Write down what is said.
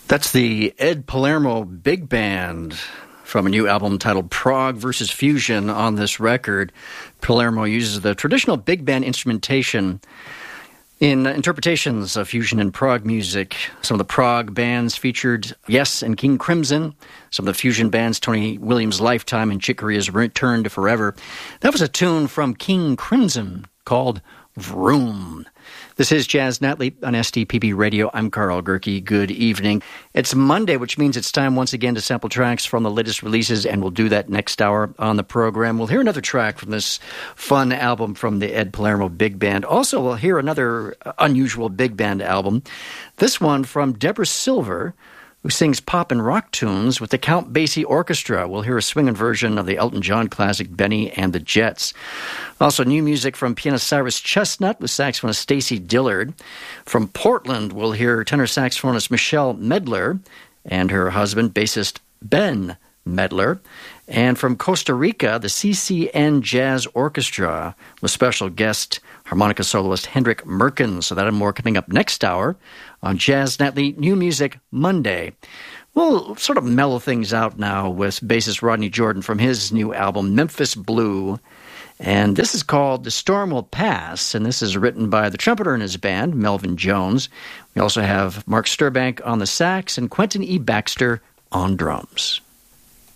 That's the Ed Palermo Big Band from a new album titled Prog versus Fusion on this record. Palermo uses the traditional big band instrumentation in interpretations of fusion and prog music. Some of the prog bands featured Yes and King Crimson. Some of the fusion bands, Tony Williams' Lifetime and Chick Corea's Return to Forever. That was a tune from King Crimson called Vroom. This is Jazz Nightly on SDPB Radio. I'm Carl Gerke. Good evening. It's Monday, which means it's time once again to sample tracks from the latest releases, and we'll do that next hour on the program. We'll hear another track from this fun album from the Ed Palermo Big Band. Also, we'll hear another unusual big band album. This one from Deborah Silver, who sings pop and rock tunes with the Count Basie Orchestra. We'll hear a swinging version of the Elton John classic Benny and the Jets. Also, new music from pianist Cyrus Chestnut with saxophonist Stacy Dillard. From Portland, we'll hear tenor saxophonist Michelle Medler and her husband, bassist Ben Medler. And from Costa Rica, the CCN Jazz Orchestra with special guest harmonica soloist Hendrik Merkens. So that and more coming up next hour on Jazz Nightly New Music Monday. We'll sort of mellow things out now with bassist Rodney Jordan from his new album, Memphis Blue. And this is called The Storm Will Pass, and this is written by the trumpeter in his band, Melvin Jones. We also have Mark Sturbank on the sax and Quentin E. Baxter on drums.